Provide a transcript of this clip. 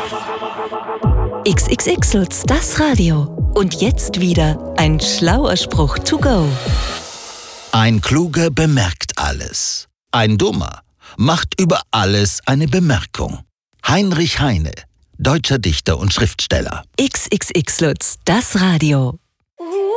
XXX Lutz, das Radio. Und jetzt wieder ein schlauer Spruch to go. Ein Kluger bemerkt alles. Ein Dummer macht über alles eine Bemerkung. Heinrich Heine, deutscher Dichter und Schriftsteller. XXX Lutz, das Radio.